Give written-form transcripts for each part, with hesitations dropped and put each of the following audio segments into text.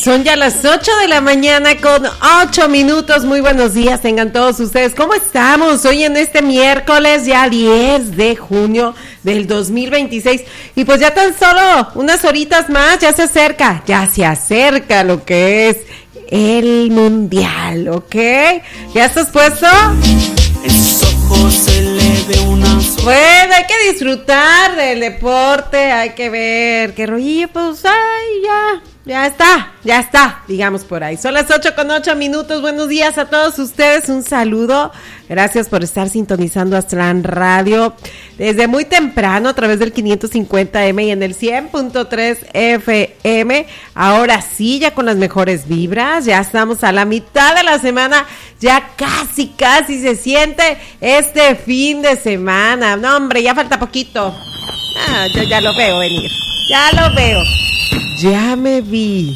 Son ya las 8 de la mañana con 8 minutos. Muy buenos días tengan todos ustedes. ¿Cómo estamos? Hoy en este miércoles ya 10 de junio del 2026. Y pues ya tan solo unas horitas más, ya se acerca lo que es el mundial, ¿ok? ¿Ya estás puesto? En sus ojos se le ve una sola. Bueno, hay que disfrutar del deporte, hay que ver qué rollo, pues, ya está, digamos por ahí. Son las 8 con 8 minutos, buenos días a todos ustedes, un saludo, gracias por estar sintonizando Aztlán Radio desde muy temprano a través del 550M y en el 100.3 FM, ahora sí, ya con las mejores vibras, ya estamos a la mitad de la semana, ya casi se siente este fin de semana, no hombre, ya falta poquito, yo ya lo veo venir, ya me vi.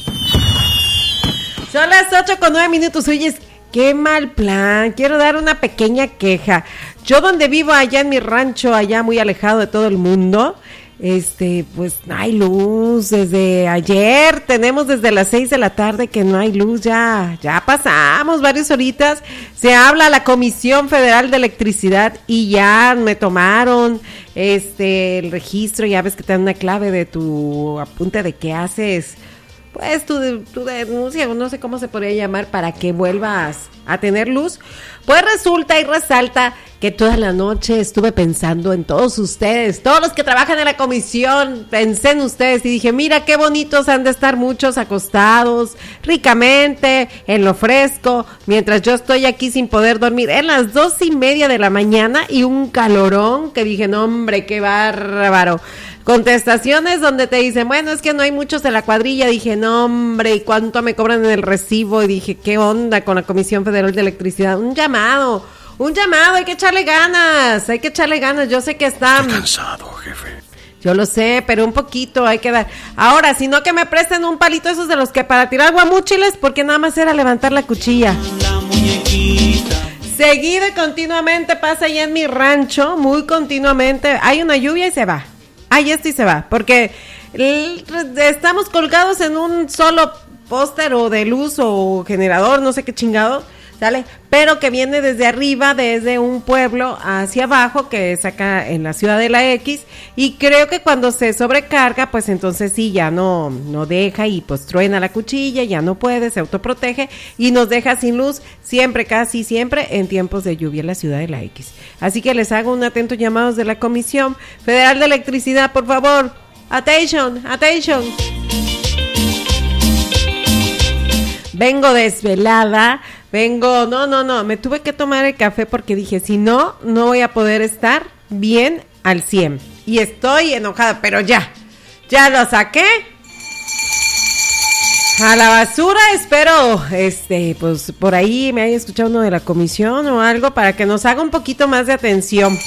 Son las 8 con 9 minutos. Oye, qué mal plan. Quiero dar una pequeña queja. Yo donde vivo, allá en mi rancho, allá muy alejado de todo el mundo, pues no hay luz. Desde ayer, tenemos desde las 6 de la tarde que no hay luz. Ya pasamos varias horitas. Se habla a la Comisión Federal de Electricidad y ya me tomaron el registro. Ya ves que te dan una clave de tu apunte de qué haces, pues tu denuncia, no sé cómo se podría llamar, para que vuelvas a tener luz. Pues resulta y resalta que toda la noche estuve pensando en todos ustedes, todos los que trabajan en la comisión, pensé en ustedes y dije, mira qué bonitos han de estar muchos acostados, ricamente, en lo fresco, mientras yo estoy aquí sin poder dormir, en las 2:30 de la mañana y un calorón que dije, no hombre, qué bárbaro. Contestaciones donde te dicen, bueno, es que no hay muchos de la cuadrilla. Dije, no, hombre, ¿y cuánto me cobran en el recibo? Y dije, ¿qué onda con la Comisión Federal de Electricidad? Un llamado, hay que echarle ganas. Yo sé que están... Estoy cansado, jefe. Yo lo sé, pero un poquito hay que dar. Ahora, si no que me presten un palito esos de los que para tirar guamúchiles, porque nada más era levantar la cuchilla. La muñequita. Seguido y continuamente pasa allá en mi rancho, muy continuamente. Hay una lluvia y se va. Y se va, porque estamos colgados en un solo póster o de luz o generador, no sé qué chingado, ¿sale? Pero que viene desde arriba, desde un pueblo hacia abajo, que es acá en la ciudad de la X, y creo que cuando se sobrecarga, pues entonces sí, ya no deja y pues truena la cuchilla, ya no puede, se autoprotege y nos deja sin luz siempre, casi siempre, en tiempos de lluvia en la ciudad de la X. Así que les hago un atento llamado de la Comisión Federal de Electricidad, por favor, attention. Vengo desvelada, no, me tuve que tomar el café porque dije, si no voy a poder estar bien al 100. Y estoy enojada, pero ya lo saqué a la basura. Espero, pues por ahí me haya escuchado uno de la comisión o algo para que nos haga un poquito más de atención.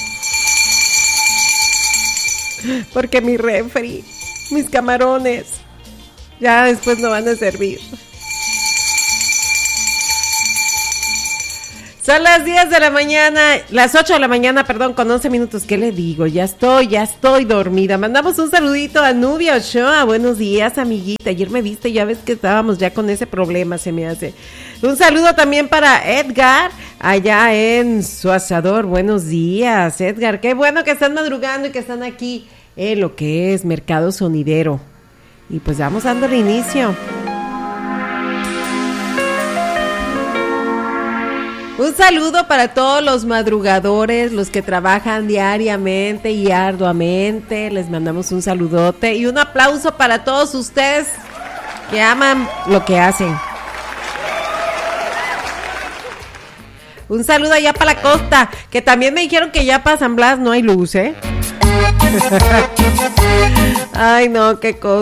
Porque mi refri, mis camarones, ya después no van a servir. Son las 10 de la mañana, las 8 de la mañana, perdón, con 11 minutos. ¿Qué le digo? Ya estoy dormida. Mandamos un saludito a Nubia Ochoa. Buenos días, amiguita. Ayer me viste, ya ves que estábamos ya con ese problema, se me hace. Un saludo también para Edgar, allá en su asador. Buenos días, Edgar. Qué bueno que están madrugando y que están aquí en lo que es Mercado Sonidero. Y pues vamos dando el inicio. Un saludo para todos los madrugadores, los que trabajan diariamente y arduamente. Les mandamos un saludote y un aplauso para todos ustedes que aman lo que hacen. Un saludo allá para la costa, que también me dijeron que ya para San Blas no hay luz, ¿eh? Ay, no, qué cosa.